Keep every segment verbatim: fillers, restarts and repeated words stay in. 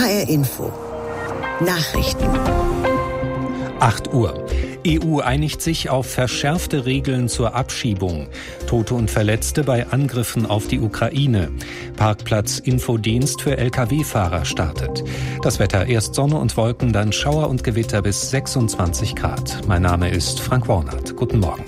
R Info. Nachrichten. acht Uhr. E U einigt sich auf verschärfte Regeln zur Abschiebung. Tote und Verletzte bei Angriffen auf die Ukraine. Parkplatz-Infodienst für L K W-Fahrer startet. Das Wetter: erst Sonne und Wolken, dann Schauer und Gewitter bis sechsundzwanzig Grad. Mein Name ist Frank Wornert. Guten Morgen.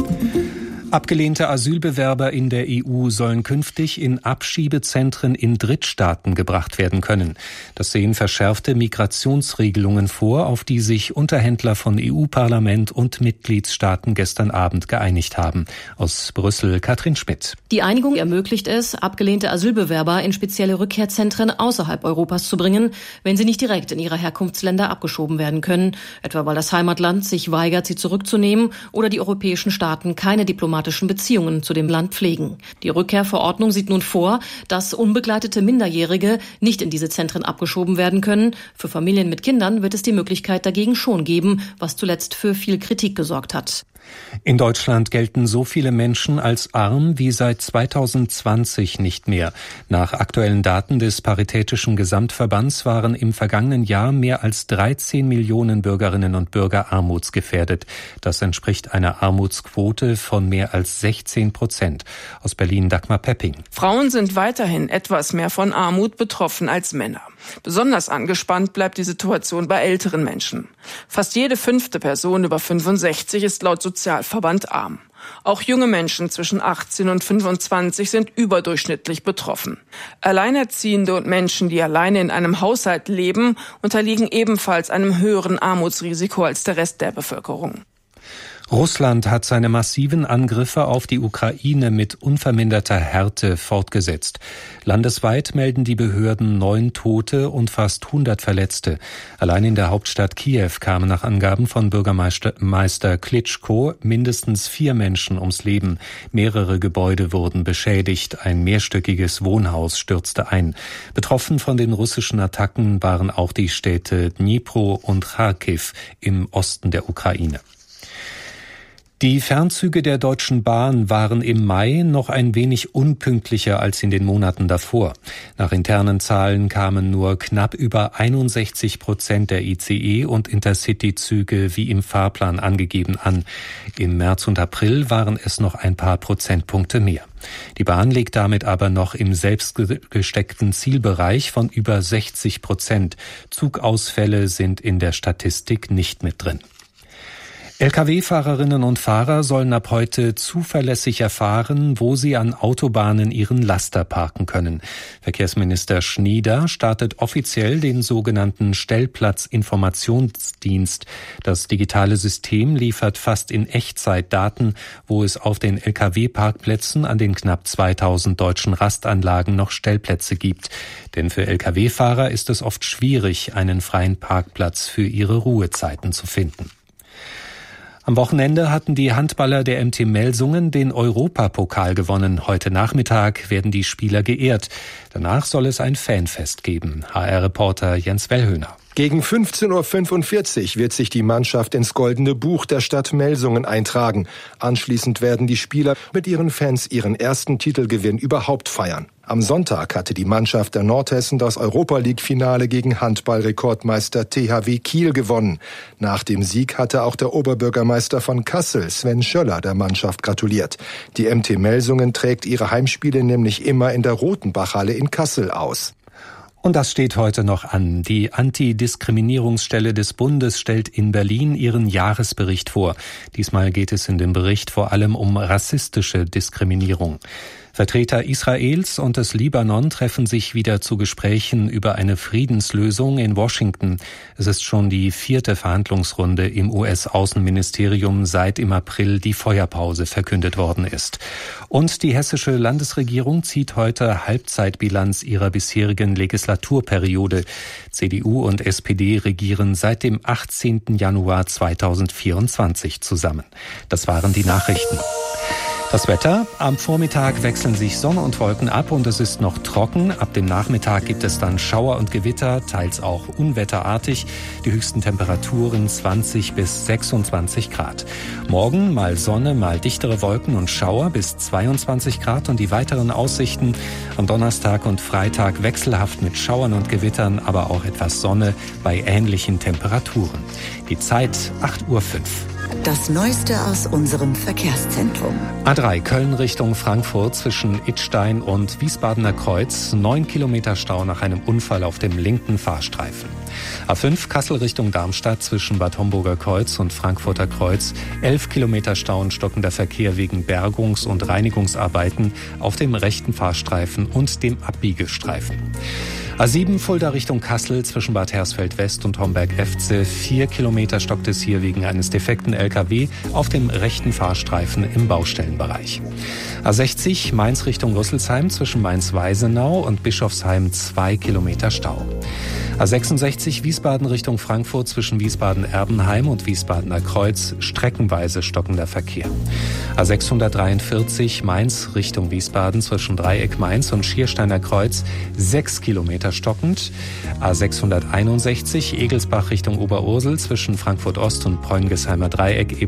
Abgelehnte Asylbewerber in der E U sollen künftig in Abschiebezentren in Drittstaaten gebracht werden können. Das sehen verschärfte Migrationsregelungen vor, auf die sich Unterhändler von E U-Parlament und Mitgliedstaaten gestern Abend geeinigt haben. Aus Brüssel Katrin Schmidt. Die Einigung ermöglicht es, abgelehnte Asylbewerber in spezielle Rückkehrzentren außerhalb Europas zu bringen, wenn sie nicht direkt in ihre Herkunftsländer abgeschoben werden können, etwa weil das Heimatland sich weigert, sie zurückzunehmen oder die europäischen Staaten keine diplomatischen Beziehungen zu dem Land pflegen. Die Rückkehrverordnung sieht nun vor, dass unbegleitete Minderjährige nicht in diese Zentren abgeschoben werden können. Für Familien mit Kindern wird es die Möglichkeit dagegen schon geben, was zuletzt für viel Kritik gesorgt hat. In Deutschland gelten so viele Menschen als arm wie seit zweitausendzwanzig nicht mehr. Nach aktuellen Daten des Paritätischen Gesamtverbands waren im vergangenen Jahr mehr als dreizehn Millionen Bürgerinnen und Bürger armutsgefährdet. Das entspricht einer Armutsquote von mehr als sechzehn Prozent. Aus Berlin Dagmar Pepping. Frauen sind weiterhin etwas mehr von Armut betroffen als Männer. Besonders angespannt bleibt die Situation bei älteren Menschen. Fast jede fünfte Person über fünfundsechzig ist laut Sozialverband arm. Auch junge Menschen zwischen achtzehn und fünfundzwanzig sind überdurchschnittlich betroffen. Alleinerziehende und Menschen, die alleine in einem Haushalt leben, unterliegen ebenfalls einem höheren Armutsrisiko als der Rest der Bevölkerung. Russland hat seine massiven Angriffe auf die Ukraine mit unverminderter Härte fortgesetzt. Landesweit melden die Behörden neun Tote und fast hundert Verletzte. Allein in der Hauptstadt Kiew kamen nach Angaben von Bürgermeister Meister Klitschko mindestens vier Menschen ums Leben. Mehrere Gebäude wurden beschädigt. Ein mehrstöckiges Wohnhaus stürzte ein. Betroffen von den russischen Attacken waren auch die Städte Dnipro und Charkiw im Osten der Ukraine. Die Fernzüge der Deutschen Bahn waren im Mai noch ein wenig unpünktlicher als in den Monaten davor. Nach internen Zahlen kamen nur knapp über einundsechzig Prozent der I C E- und Intercity-Züge wie im Fahrplan angegeben an. Im März und April waren es noch ein paar Prozentpunkte mehr. Die Bahn liegt damit aber noch im selbstgesteckten Zielbereich von über sechzig Prozent. Zugausfälle sind in der Statistik nicht mit drin. L K W-Fahrerinnen und Fahrer sollen ab heute zuverlässig erfahren, wo sie an Autobahnen ihren Laster parken können. Verkehrsminister Schnieder startet offiziell den sogenannten Stellplatzinformationsdienst. Das digitale System liefert fast in Echtzeit Daten, wo es auf den L K W-Parkplätzen an den knapp zweitausend deutschen Rastanlagen noch Stellplätze gibt. Denn für L K W-Fahrer ist es oft schwierig, einen freien Parkplatz für ihre Ruhezeiten zu finden. Am Wochenende hatten die Handballer der M T Melsungen den Europapokal gewonnen. Heute Nachmittag werden die Spieler geehrt. Danach soll es ein Fanfest geben. H R-Reporter Jens Wellhöhner. Gegen fünfzehn Uhr fünfundvierzig wird sich die Mannschaft ins Goldene Buch der Stadt Melsungen eintragen. Anschließend werden die Spieler mit ihren Fans ihren ersten Titelgewinn überhaupt feiern. Am Sonntag hatte die Mannschaft der Nordhessen das Europa-League-Finale gegen Handball-Rekordmeister T H W Kiel gewonnen. Nach dem Sieg hatte auch der Oberbürgermeister von Kassel, Sven Schöller, der Mannschaft gratuliert. Die M T Melsungen trägt ihre Heimspiele nämlich immer in der Rotenbachhalle in Kassel aus. Und das steht heute noch an. Die Antidiskriminierungsstelle des Bundes stellt in Berlin ihren Jahresbericht vor. Diesmal geht es in dem Bericht vor allem um rassistische Diskriminierung. Vertreter Israels und des Libanon treffen sich wieder zu Gesprächen über eine Friedenslösung in Washington. Es ist schon die vierte Verhandlungsrunde im U S-Außenministerium, seit im April die Feuerpause verkündet worden ist. Und die hessische Landesregierung zieht heute Halbzeitbilanz ihrer bisherigen Legislaturperiode. C D U und S P D regieren seit dem achtzehnten Januar zweitausendvierundzwanzig zusammen. Das waren die Nachrichten. Das Wetter: Am Vormittag wechseln sich Sonne und Wolken ab und es ist noch trocken. Ab dem Nachmittag gibt es dann Schauer und Gewitter, teils auch unwetterartig. Die höchsten Temperaturen zwanzig bis sechsundzwanzig Grad. Morgen mal Sonne, mal dichtere Wolken und Schauer bis zweiundzwanzig Grad und die weiteren Aussichten: am Donnerstag und Freitag wechselhaft mit Schauern und Gewittern, aber auch etwas Sonne bei ähnlichen Temperaturen. Die Zeit acht Uhr fünf. Das Neueste aus unserem Verkehrszentrum. A drei Köln Richtung Frankfurt zwischen Idstein und Wiesbadener Kreuz. Neun Kilometer Stau nach einem Unfall auf dem linken Fahrstreifen. A fünf Kassel Richtung Darmstadt zwischen Bad Homburger Kreuz und Frankfurter Kreuz. Elf Kilometer Stau und stockender Verkehr wegen Bergungs- und Reinigungsarbeiten auf dem rechten Fahrstreifen und dem Abbiegestreifen. A sieben Fulda Richtung Kassel zwischen Bad Hersfeld West und Homberg-Efze. Vier Kilometer stockt es hier wegen eines defekten L K W auf dem rechten Fahrstreifen im Baustellenbereich. A sechzig Mainz Richtung Rüsselsheim zwischen Mainz-Weisenau und Bischofsheim. Zwei Kilometer Stau. A sechsundsechzig Wiesbaden Richtung Frankfurt zwischen Wiesbaden-Erbenheim und Wiesbadener Kreuz. Streckenweise stockender Verkehr. A sechshundertdreiundvierzig Mainz Richtung Wiesbaden zwischen Dreieck Mainz und Schiersteiner Kreuz. Sechs Kilometer stockend. A sechshunderteinundsechzig Egelsbach Richtung Oberursel zwischen Frankfurt Ost und Preungesheimer Dreieck